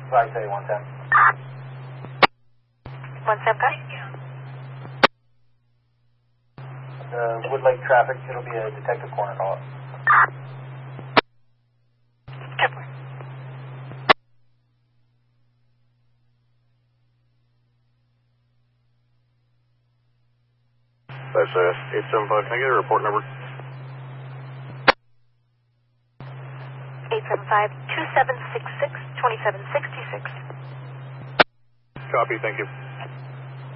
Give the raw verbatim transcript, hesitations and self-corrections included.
Flag say one ten. one ten, cut. The Wood Lake traffic, it'll be a detective corner call. Kepler. That's uh, eight seven five. Can I get a report number? eight seven five, two seven six six, two seven six six. Copy, thank you.